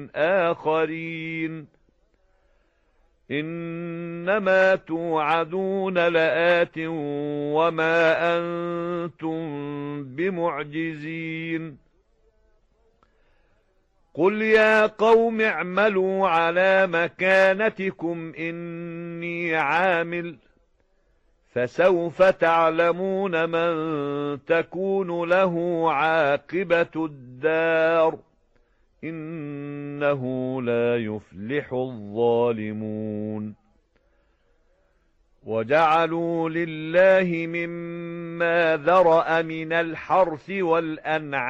آخرين إنما توعدون لآت وما أنتم بمعجزين قل يا قوم اعملوا على مكانتكم إني عامل فسوف تعلمون من تكون له عاقبة الدار إنه لا يفلح الظالمون وجعلوا لله مما ذرأ من الحرث والأنعام